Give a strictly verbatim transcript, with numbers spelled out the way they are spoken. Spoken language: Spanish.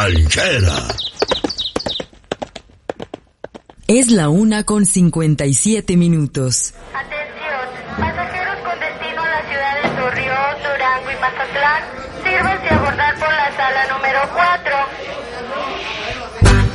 ranchera. Es la una con cincuenta y siete minutos. Atención, pasajeros con destino a la ciudad de Torreón, Durango y Mazatlán, sírvanse a abordar por la sala número cuatro.